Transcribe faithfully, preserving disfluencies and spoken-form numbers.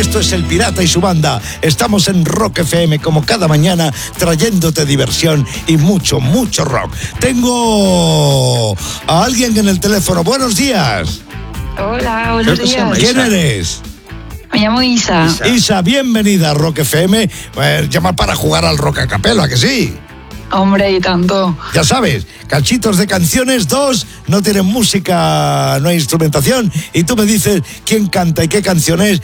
Esto es El Pirata y su banda. Estamos en Rock F M como cada mañana, trayéndote diversión y mucho, mucho rock. Tengo a alguien en el teléfono. Buenos días. Hola, buenos días. ¿Quién eres? Me llamo Isa. Isa, Isa, bienvenida a Rock F M. Eh, llamar para jugar al Rock a Capela, ¿que sí? Hombre, y tanto. Ya sabes, cachitos de canciones, dos, no tienen música, no hay instrumentación, y tú me dices quién canta y qué canción es,